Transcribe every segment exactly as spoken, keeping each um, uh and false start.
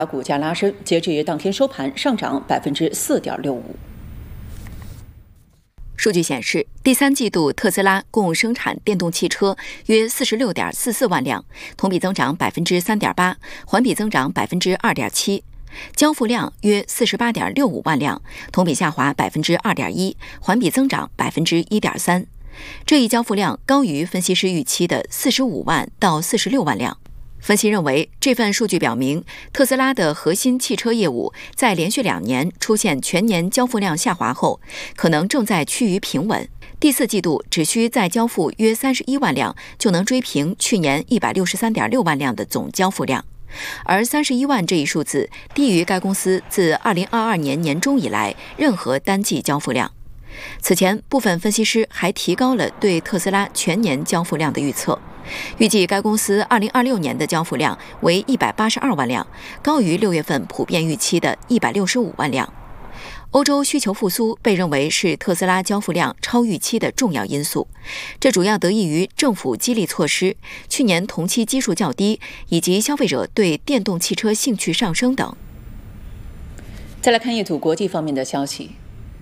股价拉升，截至当天收盘上涨百分之四点六五。 数据显示，第三季度特斯拉共生产电动汽车约四十六点四四万辆，同比增长百分之三点八，环比增长百分之二点七。交付量约四十八点六五万辆，同比下滑百分之二点一，环比增长百分之一点三。这一交付量高于分析师预期的四十五万到四十六万辆。分析认为，这份数据表明，特斯拉的核心汽车业务在连续两年出现全年交付量下滑后，可能正在趋于平稳。第四季度只需再交付约三十一万辆，就能追平去年一百六十三点六万辆的总交付量。而三十一万这一数字低于该公司自二零二二年年中以来任何单季交付量。此前，部分分析师还提高了对特斯拉全年交付量的预测，预计该公司二零二六年的交付量为一百八十二万辆，高于六月份普遍预期的一百六十五万辆。欧洲需求复苏被认为是特斯拉交付量超预期的重要因素，这主要得益于政府激励措施、去年同期基数较低，以及消费者对电动汽车兴趣上升等。 再来看一组国际方面的消息。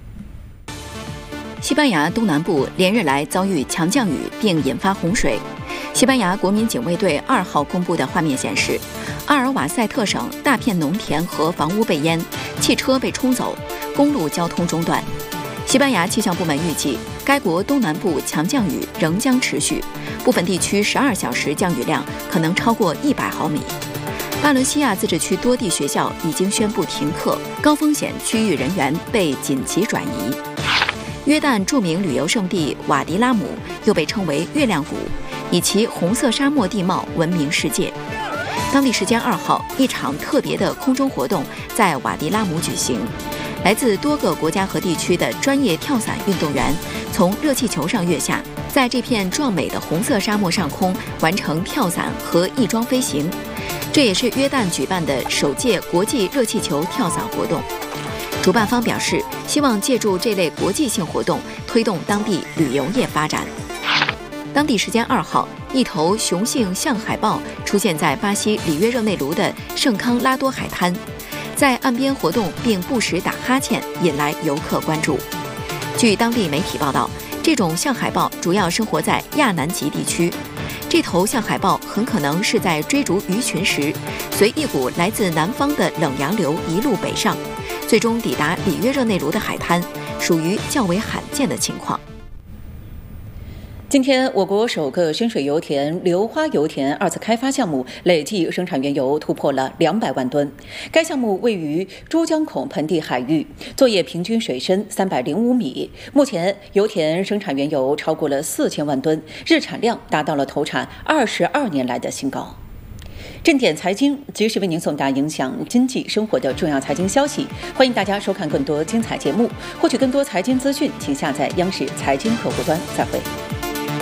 西班牙东南部连日来遭遇强降雨并引发洪水。西班牙国民警卫队二号公布的画面显示，阿尔瓦塞特省大片农田和房屋被淹，汽车被冲走，公路交通中断。西班牙气象部门预计，该国东南部强降雨仍将持续，部分地区十二小时降雨量可能超过一百毫米。巴伦西亚自治区多地学校已经宣布停课，高风险区域人员被紧急转移。约旦著名旅游胜地瓦迪拉姆又被称为月亮谷，以其红色沙漠地貌闻名世界。当地时间二号，一场特别的空中活动在瓦迪拉姆举行，来自多个国家和地区的专业跳伞运动员从热气球上跃下，在这片壮美的红色沙漠上空完成跳伞和翼装飞行。这也是约旦举办的首届国际热气球跳伞活动。主办方表示，希望借助这类国际性活动推动当地旅游业发展。当地时间二号，一头雄性象海豹出现在巴西里约热内卢的圣康拉多海滩，在岸边活动并不时打哈欠，引来游客关注。据当地媒体报道，这种象海豹主要生活在亚南极地区。这头象海豹很可能是在追逐鱼群时，随一股来自南方的冷洋流一路北上，最终抵达里约热内卢的海滩，属于较为罕见的情况。 今天，我国首个深水油田硫花油田二次开发项目累计生产原油突破了两百万吨。该项目位于珠江口盆地海域，作业平均水深三百零五米。目前，油田生产原油超过了四千万吨，日产量达到了投产二十二年来的新高。正点财经及时为您送达影响经济生活的重要财经消息，欢迎大家收看更多精彩节目，获取更多财经资讯，请下载央视财经客户端。再会。